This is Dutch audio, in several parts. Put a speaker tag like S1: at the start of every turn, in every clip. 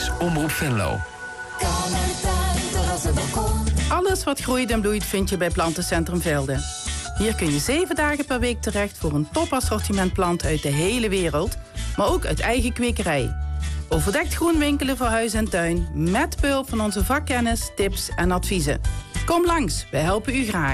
S1: is Omroep Venlo.
S2: Alles wat groeit en bloeit vind je bij Plantencentrum Velden. Hier kun je 7 dagen per week terecht voor een topassortiment planten uit de hele wereld, maar ook uit eigen kwekerij. Overdekt groen winkelen voor huis en tuin, met behulp van onze vakkennis, tips en adviezen. Kom langs, wij helpen u graag.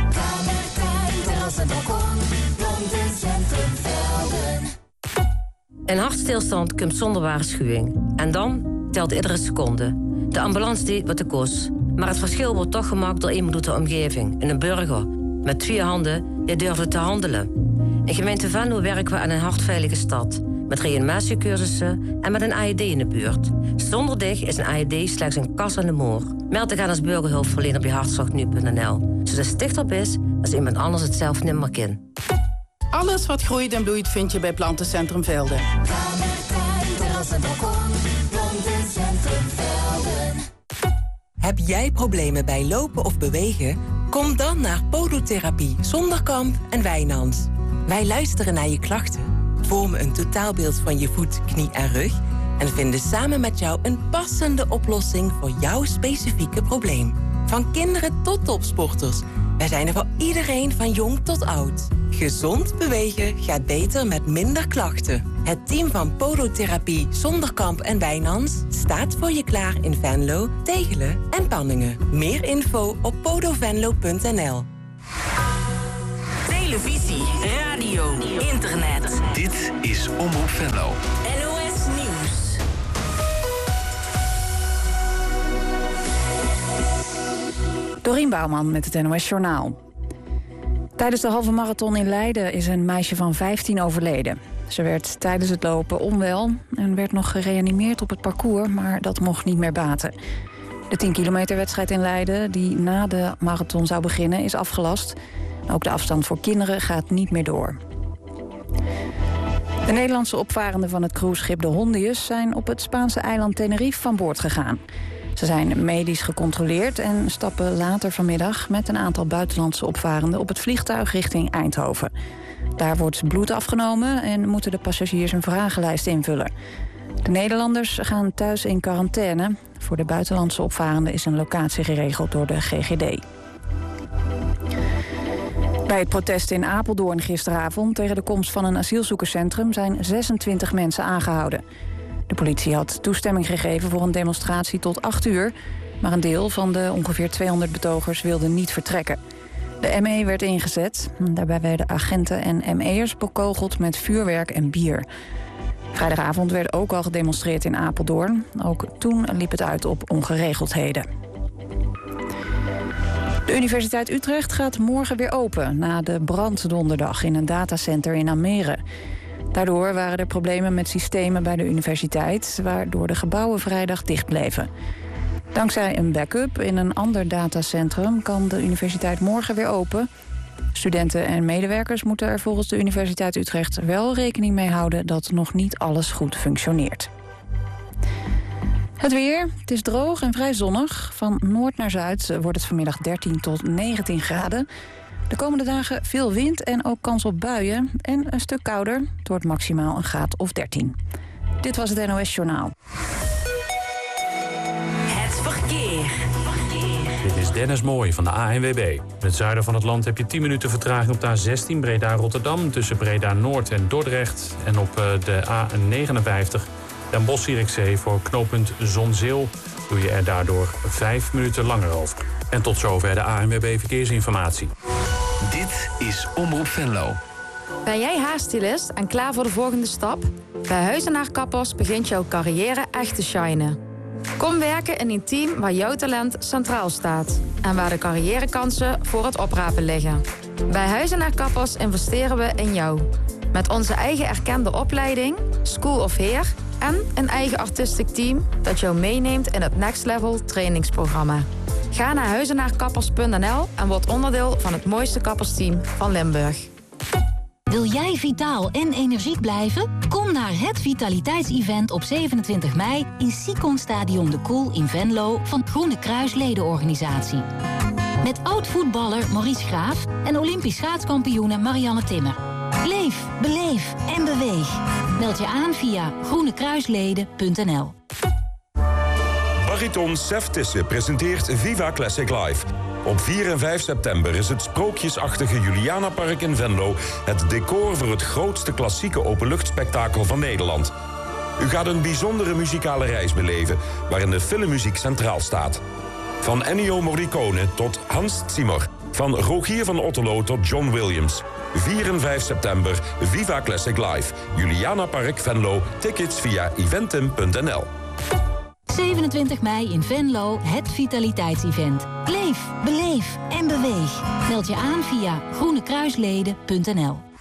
S3: Een hartstilstand komt zonder waarschuwing. En dan telt iedere seconde. De ambulance deed wat de kost. Maar het verschil wordt toch gemaakt door iemand uit de omgeving. En een burger. Met 2 handen die durfde te handelen. In gemeente Venlo werken we aan een hartveilige stad. Met reanimatiecursussen en met een AED in de buurt. Zonder dich is een AED slechts een kas aan de moor. Meld te gaan als burgerhulpverlener bij hartslagnu.nl. Zodat het dichter is als iemand anders het zelf nimmer kan.
S2: Alles wat groeit en bloeit vind je bij Plantencentrum Velden.
S4: Heb jij problemen bij lopen of bewegen? Kom dan naar Podotherapie Zonderkamp en Wijnands. Wij luisteren naar je klachten, vormen een totaalbeeld van je voet, knie en rug en vinden samen met jou een passende oplossing voor jouw specifieke probleem. Van kinderen tot topsporters. Wij zijn er voor iedereen van jong tot oud. Gezond bewegen gaat beter met minder klachten. Het team van Podotherapie Zonderkamp en Wijnands staat voor je klaar in Venlo, Tegelen en Panningen. Meer info op podovenlo.nl.
S5: Televisie, radio, internet.
S1: Dit is Omroep Venlo.
S5: NOS Nieuws.
S6: Dorien Bouwman met het NOS Journaal. Tijdens de halve marathon in Leiden is een meisje van 15 overleden. Ze werd tijdens het lopen onwel en werd nog gereanimeerd op het parcours, maar dat mocht niet meer baten. De 10 kilometer wedstrijd in Leiden, die na de marathon zou beginnen, is afgelast. Ook de afstand voor kinderen gaat niet meer door. De Nederlandse opvarenden van het cruiseschip de Hondius zijn op het Spaanse eiland Tenerife van boord gegaan. Ze zijn medisch gecontroleerd en stappen later vanmiddag met een aantal buitenlandse opvarenden op het vliegtuig richting Eindhoven. Daar wordt bloed afgenomen en moeten de passagiers een vragenlijst invullen. De Nederlanders gaan thuis in quarantaine. Voor de buitenlandse opvarenden is een locatie geregeld door de GGD. Bij het protest in Apeldoorn gisteravond tegen de komst van een asielzoekerscentrum zijn 26 mensen aangehouden. De politie had toestemming gegeven voor een demonstratie tot 8 uur... maar een deel van de ongeveer 200 betogers wilde niet vertrekken. De ME werd ingezet. Daarbij werden agenten en ME'ers bekogeld met vuurwerk en bier. Vrijdagavond werd ook al gedemonstreerd in Apeldoorn. Ook toen liep het uit op ongeregeldheden. De Universiteit Utrecht gaat morgen weer open na de brand donderdag in een datacenter in Almere. Daardoor waren er problemen met systemen bij de universiteit, waardoor de gebouwen vrijdag dicht bleven. Dankzij een backup in een ander datacentrum kan de universiteit morgen weer open. Studenten en medewerkers moeten er volgens de Universiteit Utrecht wel rekening mee houden dat nog niet alles goed functioneert. Het weer. Het is droog en vrij zonnig. Van noord naar zuid wordt het vanmiddag 13 tot 19 graden. De komende dagen veel wind en ook kans op buien. En een stuk kouder. Het wordt maximaal een graad of 13. Dit was het NOS Journaal.
S5: Het verkeer.
S7: Dit is Dennis Mooij van de ANWB. In het zuiden van het land heb je 10 minuten vertraging op de A16 Breda-Rotterdam... tussen Breda-Noord en Dordrecht. En op de A59 Den Bosch-Zierikzee voor knooppunt Zonzeel... doe je er daardoor 5 minuten langer over. En tot zover de ANWB Verkeersinformatie.
S1: Dit is Omroep Venlo.
S8: Ben jij haarstylist en klaar voor de volgende stap? Bij Huizenaar Kappers begint jouw carrière echt te shinen. Kom werken in een team waar jouw talent centraal staat. En waar de carrièrekansen voor het oprapen liggen. Bij Huizenaar Kappers investeren we in jou. Met onze eigen erkende opleiding, School of Hair... en een eigen artistic team dat jou meeneemt in het Next Level trainingsprogramma. Ga naar huizenaarkappers.nl en word onderdeel van het mooiste kappersteam van Limburg.
S9: Wil jij vitaal en energiek blijven? Kom naar het vitaliteitsevent op 27 mei in Sicon Stadion de Koel in Venlo van Groene Kruis ledenorganisatie. Met oud-voetballer Maurice Graaf en Olympisch schaatskampioene Marianne Timmer. Leef, beleef en beweeg. Meld je aan via groenekruisleden.nl.
S10: Bariton Sef Tissen presenteert Viva Classic Live. Op 4 en 5 september is het sprookjesachtige Julianapark in Venlo het decor voor het grootste klassieke openluchtspektakel van Nederland. U gaat een bijzondere muzikale reis beleven waarin de filmmuziek centraal staat. Van Ennio Morricone tot Hans Zimmer. Van Rogier van Otterlo tot John Williams. 4 en 5 september, Viva Classic Live. Julianapark Venlo. Tickets via eventim.nl.
S9: 27 mei in Venlo, het vitaliteitsevent. Leef, beleef en beweeg. Meld je aan via groenekruisleden.nl.